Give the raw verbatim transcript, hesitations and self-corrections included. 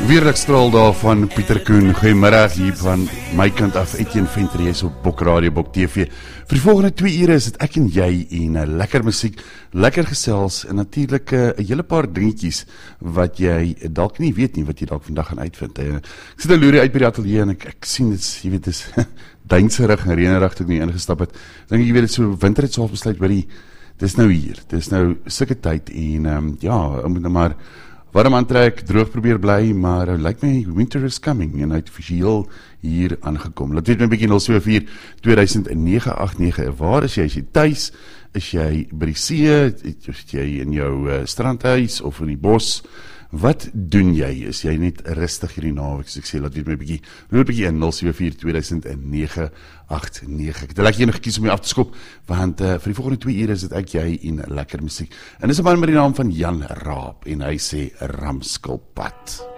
Weerlik straal daar van Pieter Koen. Goeiemiddag hier van my kant af, Etienne Venter, jy is op Bok Radio, Bok T V. Vir die volgende twee ure is dit ek en jy en uh, lekker musiek, lekker gesels en natuurlijk 'n uh, hele paar dingetjies wat jy dalk nie weet nie, wat jy dalk vandag gaan uitvind. Uh, ek sit 'n loerie uit by die atelier en ek, ek sien dit, jy weet, dis duinserig en reënerig toe ek nie ingestap het. Dink ek, jy weet, dit so winter het so half besluit, hoorie, dis nou hier, dis nou sulke tyd en um, ja, ek moet nou maar warm aantrek, droog probeer bly, maar uh, lyk my winter is coming en hy het visueel hier aangekom. Laat weet my bietjie nul sewe vier twee nege agt nege, waar is jy? Is jy tuis? Is jy by die see? Is jy in jou uh, strandhuis of in die bos? Wat doen jy? Is jy net rustig hierdie naweek? So ek sê, laat weet my bietjie, loop bietjie in nul sewe vier twee nege agt nege. Ek het lekker nog gekies om jy af te skop, want uh, vir die volgende twee ure is dit ek, jy en lekker musiek. En dis 'n man met die naam van Jan Raap, en hy sê Ramskilpad.